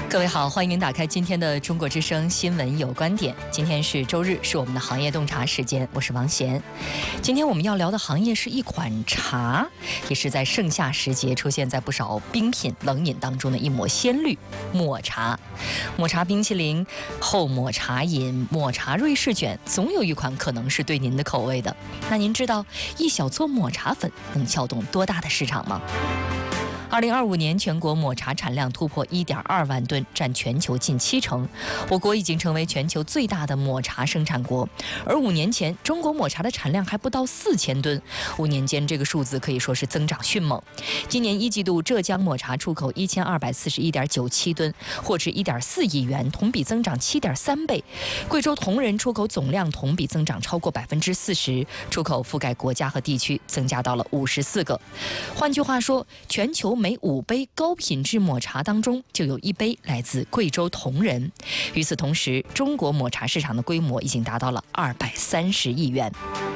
各位好，欢迎您打开今天的中国之声新闻有观点。今天是周日，是我们的行业洞察时间，我是王贤。今天我们要聊的行业是一款茶，也是在盛夏时节出现在不少冰品冷饮当中的一抹鲜绿——抹茶。抹茶冰淇淋、厚抹茶饮、抹茶瑞士卷，总有一款可能是对您的口味的。那您知道一小撮抹茶粉能撬动多大的市场吗？2025年全国抹茶产量突破1.2万吨，占全球近70%。我国已经成为全球最大的抹茶生产国。而5年前，中国抹茶的产量还不到4000吨，5年间这个数字可以说是增长迅猛。今年1季度，浙江抹茶出口1241.97吨，获值1.4亿元，同比增长7.3倍。贵州铜仁出口总量同比增长超过40%，出口覆盖国家和地区增加到了54个。换句话说，全球每5杯高品质抹茶当中就有1杯来自贵州铜仁。与此同时，中国抹茶市场的规模已经达到了230亿元。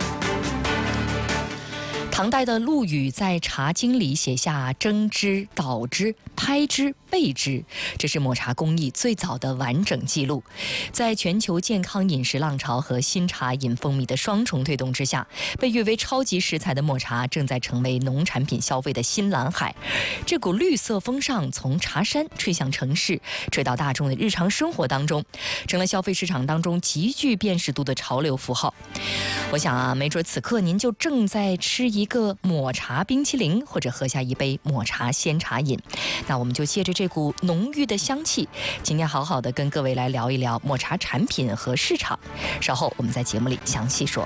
唐代的陆羽在《茶经》里写下蒸之、捣之、拍之、焙之，这是抹茶工艺最早的完整记录。在全球健康饮食浪潮和新茶饮风靡的双重推动之下，被誉为超级食材的抹茶正在成为农产品消费的新蓝海。这股绿色风尚从茶山吹向城市，吹到大众的日常生活当中，成了消费市场当中极具辨识度的潮流符号。我想没准此刻您就正在吃一个抹茶冰淇淋，或者喝下一杯抹茶鲜茶饮。那我们就借着这股浓郁的香气，今天好好的跟各位来聊一聊抹茶产品和市场。稍后我们在节目里详细说。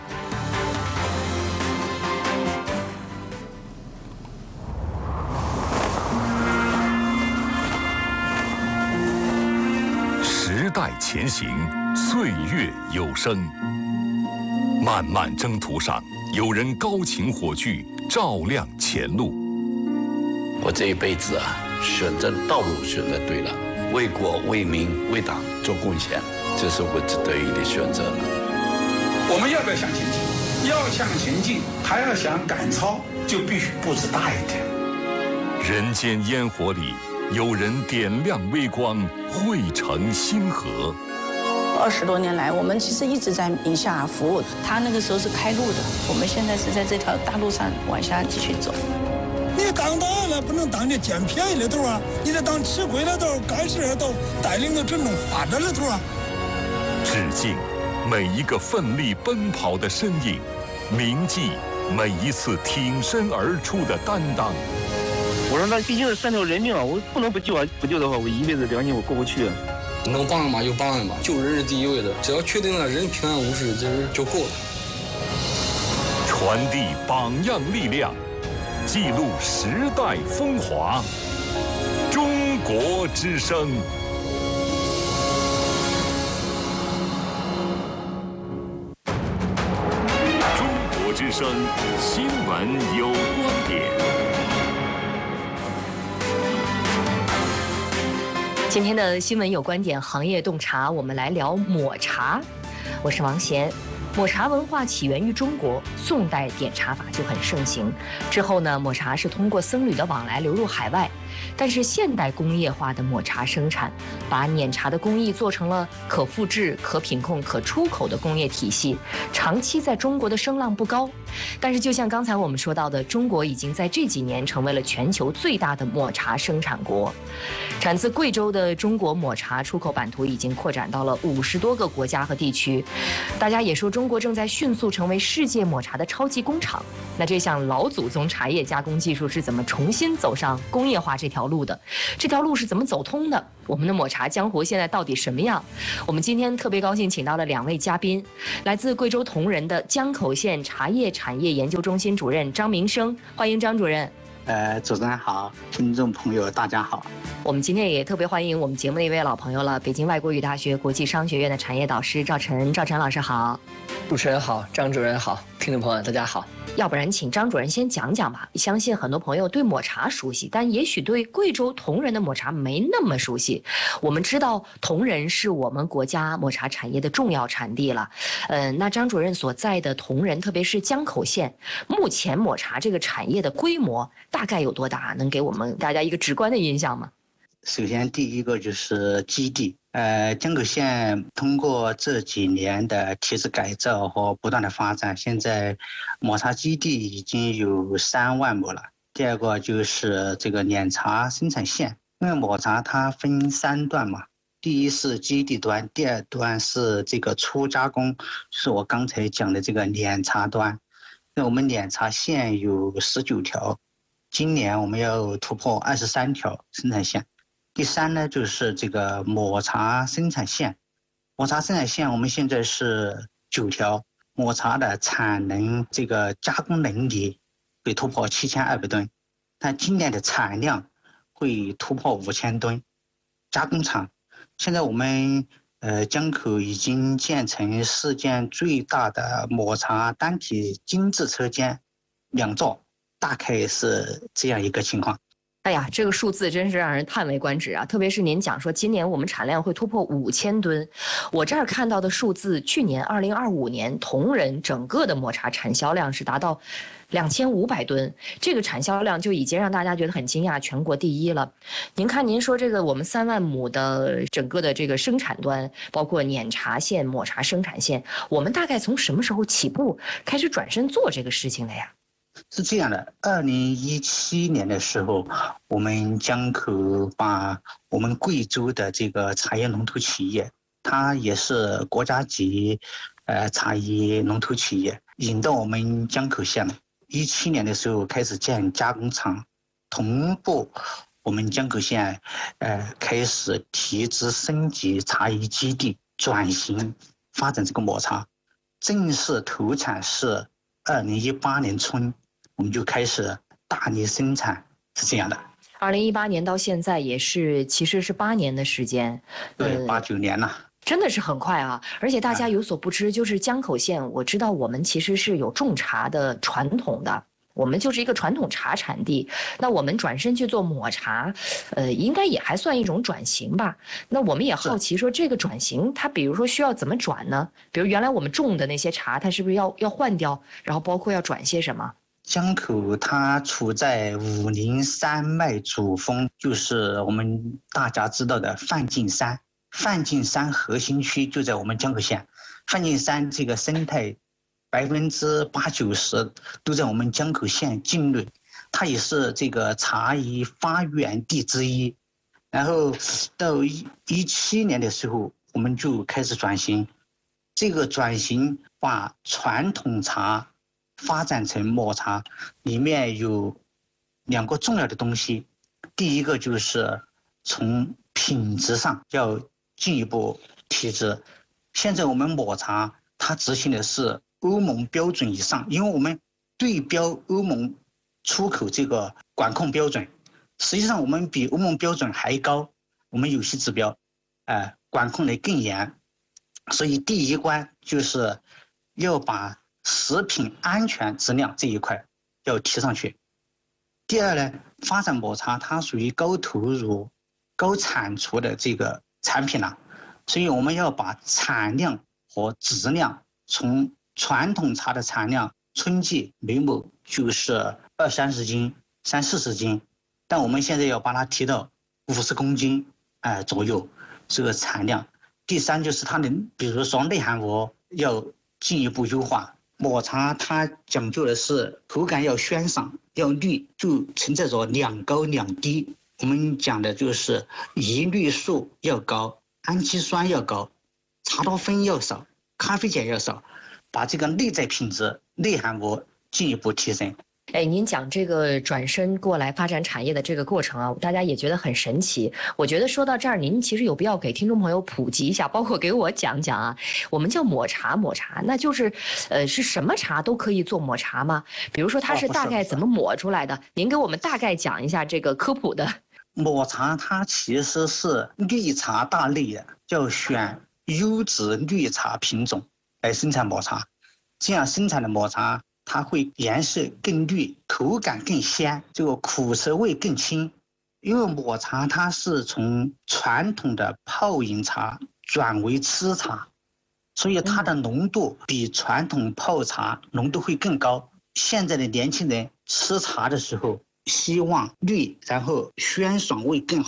时代前行，岁月有声。漫漫征途上，有人高擎火炬，照亮前路。 我这一辈子选择道路选择对了，为国为民为党做贡献，这是我值得意的选择。 我们要不要向前进？要向前进，还要想赶超，就必须步子大一点。 人间烟火里，有人点亮微光，汇成星河。 20多年来，我们其实一直在宁夏服务。他那个时候是开路的，我们现在是在这条大路上往下继续走。 你当大了不能当你捡便宜的头啊，你得当吃亏的头、干事的头，带领着真正发展的头啊。 致敬每一个奋力奔跑的身影，铭记每一次挺身而出的担当。 我说那毕竟是3条人命啊，我不能不救啊！不救的话，我一辈子良心我过不去啊。 能帮人嘛就帮人嘛，救人是第一位的，只要确定了人平安无事，就够了。 传递榜样力量，记录时代风华。中国之声。中国之声新闻有观点。 今天的新闻有观点，行业洞察，我们来聊抹茶。我是王贤。抹茶文化起源于中国，宋代点茶法就很盛行。之后呢，抹茶是通过僧侣的往来流入海外。但是现代工业化的抹茶生产，把碾茶的工艺做成了可复制、可品控、可出口的工业体系，长期在中国的声浪不高。但是就像刚才我们说到的，中国已经在这几年成为了全球最大的抹茶生产国。产自贵州的中国抹茶出口版图已经扩展到了50多个国家和地区。大家也说中国正在迅速成为世界抹茶的超级工厂。那这项老祖宗茶叶加工技术是怎么重新走上工业化这条路的？这条路是怎么走通的？我们的抹茶江湖现在到底什么样？我们今天特别高兴请到了2位嘉宾，来自贵州铜仁的江口县茶叶产业研究中心主任张明生，欢迎张主任。 主持人好，听众朋友大家好。 我们今天也特别欢迎我们节目的一位老朋友了，北京外国语大学国际商学院的产业导师赵晨。赵晨老师好。 主持人好，张主任好，听众朋友大家好。 要不然请张主任先讲讲吧。相信很多朋友对抹茶熟悉，但也许对贵州铜仁的抹茶没那么熟悉。我们知道铜仁是我们国家抹茶产业的重要产地了。那张主任所在的铜仁，特别是江口县，目前抹茶这个产业的规模大概有多大？能给我们大家一个直观的印象吗？ 首先第一个就是基地，江口县通过这几年的体制改造和不断的发展，现在抹茶基地已经有3万亩了。第二个就是这个碾茶生产线，因为抹茶它分3段嘛，第一是基地端，第二段是这个初加工，是我刚才讲的这个碾茶端。那我们碾茶线有19条，今年我们要突破23条生产线。第三呢，就是这个抹茶生产线，抹茶生产线我们现在是9条，抹茶的产能这个加工能力会突破7200吨，但今年的产量会突破5000吨。加工厂，现在我们江口已经建成世界最大的抹茶单体精制车间2座，大概是这样一个情况。 哎呀，这个数字真是让人叹为观止啊！特别是您讲说今年我们产量会突破5000吨，我这儿看到的数字，去年2025年同仁整个的抹茶产销量是达到2500吨，这个产销量就已经让大家觉得很惊讶，全国第一了。您说这个我们3万亩的整个的这个生产端，包括碾茶线、抹茶生产线，我们大概从什么时候起步开始转身做这个事情的呀？ 是这样的，2017年的时候，我们江口把我们贵州的这个茶叶龙头企业，它也是国家级茶叶龙头企业，引到我们江口县了。17年的时候开始建加工厂，同步我们江口县开始提质升级茶叶基地，转型发展这个抹茶，正式投产是2018年春。我们就开始大力生产，是这样的。 2018年到现在也是，其实是8年的时间。 对，8、9年了。 真的是很快啊！而且大家有所不知，就是江口县，我知道我们其实是有种茶的传统的，我们就是一个传统茶产地。那我们转身去做抹茶，应该也还算一种转型吧。那我们也好奇说，这个转型它比如说需要怎么转呢？比如原来我们种的那些茶，它是不是要换掉？然后包括要转些什么？ 江口它处在武陵山脉主峰，就是我们大家知道的梵净山。梵净山核心区就在我们江口县，梵净山这个生态80%、90%都在我们江口县境内，它也是这个茶叶发源地之一。然后到17年的时候，我们就开始转型，这个转型把传统茶发展成抹茶，里面有2个重要的东西。第一个就是从品质上要进一步提质。现在我们抹茶它执行的是欧盟标准以上，因为我们对标欧盟出口这个管控标准，实际上我们比欧盟标准还高，我们有些指标管控得更严。所以第一关就是要把食品安全质量这一块要提上去。第二呢，发展抹茶它属于高投入、高产出的这个产品了，所以我们要把产量和质量从传统茶的产量，春季每亩就是20-30斤、30-40斤，但我们现在要把它提到50公斤左右这个产量。第三就是它的，比如说内含物要进一步优化。抹茶它讲究的是口感要鲜爽要绿，就存在着2高2低。我们讲的就是叶绿素要高，氨基酸要高，茶多酚要少，咖啡碱要少，把这个内在品质内含物进一步提升。 您讲这个转身过来发展产业的这个过程啊，大家也觉得很神奇。我觉得说到这儿，您其实有必要给听众朋友普及一下，包括给我讲讲啊。我们叫抹茶，那就是是什么茶都可以做抹茶吗？比如说它是大概怎么抹出来的？您给我们大概讲一下这个科普的。 抹茶它其实是绿茶大类的，要选优质绿茶品种来生产抹茶，这样生产的抹茶它会颜色更绿，口感更鲜，这个苦涩味更轻。因为抹茶它是从传统的泡饮茶转为吃茶，所以它的浓度比传统泡茶浓度会更高。现在的年轻人吃茶的时候希望绿，然后鲜爽味更好，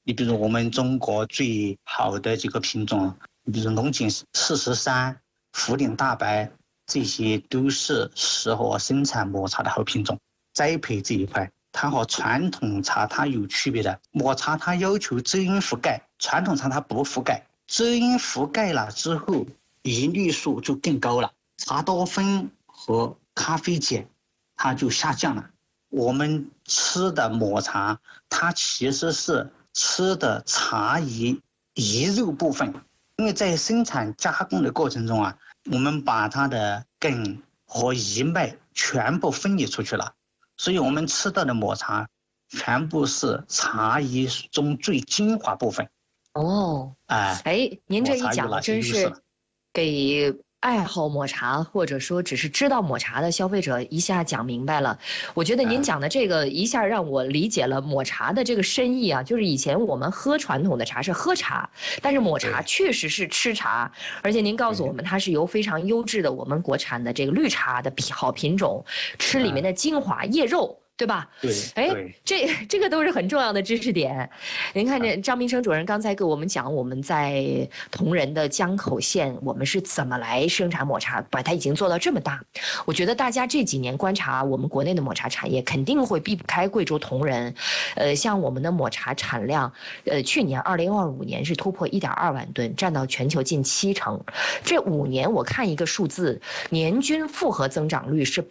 你比如我们中国最好的几个品种，你比如龙井43、涪陵大白，这些都是适合生产抹茶的好品种。栽培这一块，它和传统茶它有区别的。抹茶它要求遮阴覆盖，传统茶它不覆盖。遮阴覆盖了之后，叶绿素就更高了，茶多酚和咖啡碱它就下降了。我们吃的抹茶，它其实是吃的茶叶肉部分，因为在生产加工的过程中啊，我们把它的根和叶脉全部分离出去了，所以我们吃到的抹茶全部是茶叶中最精华部分。 哦，您这一讲真是给爱好抹茶或者说只是知道抹茶的消费者一下讲明白了。我觉得您讲的这个一下让我理解了抹茶的这个深意啊，就是以前我们喝传统的茶是喝茶，但是抹茶确实是吃茶，而且您告诉我们它是由非常优质的我们国产的这个绿茶的好品种，吃里面的精华叶肉。对吧？ 对， 这个都是很重要的知识点。您看这张明生主任刚才给我们讲，我们在铜仁的江口县，我们是怎么来生产抹茶，把它已经做到这么大。我觉得大家这几年观察我们国内的抹茶产业，肯定会避不开贵州铜仁。像我们的抹茶产量，去年2025年是突破1.2万吨，占到全球近70%。这5年我看一个数字，年均复合增长率是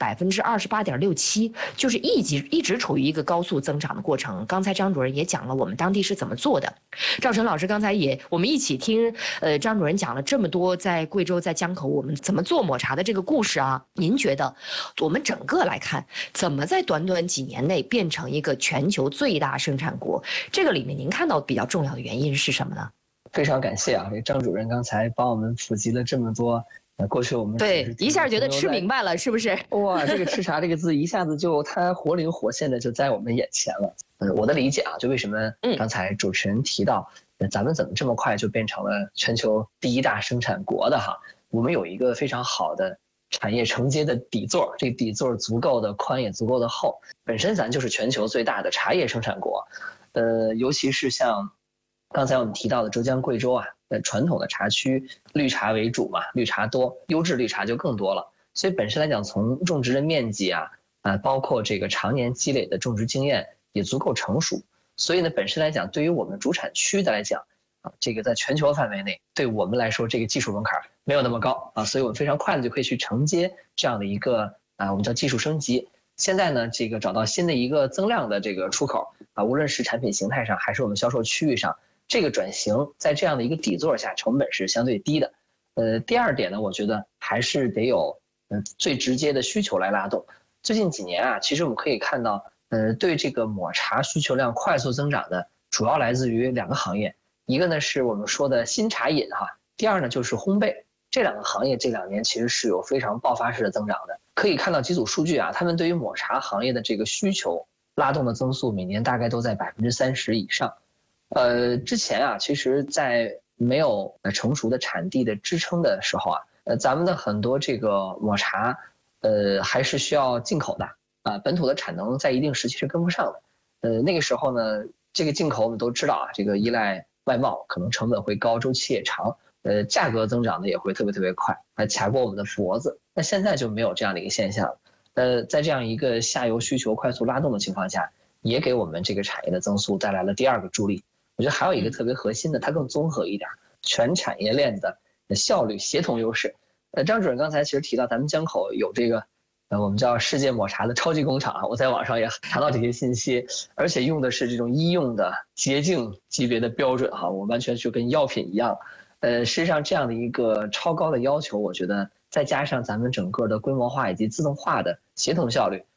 28.67%，就是一直处于一个高速增长的过程。刚才张主任也讲了我们当地是怎么做的。赵成老师刚才我们一起听张主任讲了这么多在贵州在江口我们怎么做抹茶的这个故事啊。您觉得我们整个来看，怎么在短短几年内变成一个全球最大生产国？这个里面您看到比较重要的原因是什么呢？ 非常感谢啊，这张主任刚才帮我们普及了这么多。过去我们对一下觉得吃明白了，是不是？ 哇，这个吃茶这个字一下子就它活灵活现的就在我们眼前了。我的理解啊，就为什么刚才主持人提到，咱们怎么这么快就变成了全球第1大生产国的哈？我们有一个非常好的产业承接的底座，这个底座足够的宽也足够的厚，本身咱就是全球最大的茶叶生产国。尤其是像刚才我们提到的浙江、贵州啊。传统的茶区绿茶为主嘛，绿茶多，优质绿茶就更多了。所以本身来讲，从种植的面积啊，包括这个常年积累的种植经验也足够成熟。所以呢，本身来讲，对于我们主产区的来讲，这个在全球范围内，对我们来说，这个技术门槛没有那么高啊，所以我们非常快的就可以去承接这样的一个我们叫技术升级。现在呢，这个找到新的一个增量的这个出口啊，无论是产品形态上，还是我们销售区域上。这个转型在这样的一个底座下，成本是相对低的。第二点呢，我觉得还是得有最直接的需求来拉动。最近几年啊，其实我们可以看到，对这个抹茶需求量快速增长的，主要来自于2个行业，一个呢是我们说的新茶饮哈，第二呢就是烘焙。这2个行业这2年其实是有非常爆发式的增长的。可以看到几组数据啊，他们对于抹茶行业的这个需求拉动的增速，每年大概都在30%以上。之前啊，其实在没有成熟的产地的支撑的时候啊，咱们的很多这个抹茶，还是需要进口的啊，本土的产能在一定时期是跟不上的。那个时候呢，这个进口我们都知道啊，这个依赖外贸，可能成本会高，周期也长，价格增长的也会特别快，卡过我们的脖子。那现在就没有这样的一个现象了。在这样一个下游需求快速拉动的情况下，也给我们这个产业的增速带来了第2个助力。我觉得还有一个特别核心的，它更综合一点，全产业链的效率协同优势。张主任刚才其实提到咱们江口有这个，我们叫世界抹茶的超级工厂啊，我在网上也查到这些信息，而且用的是这种医用的洁净级别的标准哈，我完全就跟药品一样。事实上这样的一个超高的要求，我觉得再加上咱们整个的规模化以及自动化的协同效率，